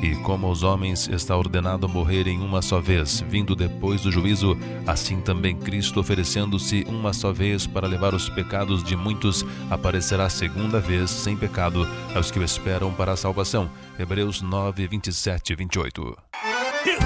E como aos homens está ordenado morrerem uma só vez, vindo depois do juízo, assim também Cristo, oferecendo-se uma só vez para levar os pecados de muitos, aparecerá segunda vez sem pecado aos que o esperam para a salvação. Hebreus 9, 27 e 28.